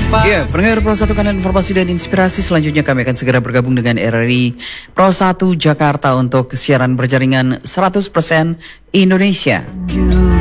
Ya, pendengar Pro 1 Kanan Informasi dan Inspirasi, selanjutnya kami akan segera bergabung dengan RRI Pro 1 Jakarta untuk siaran berjaringan 100% Indonesia.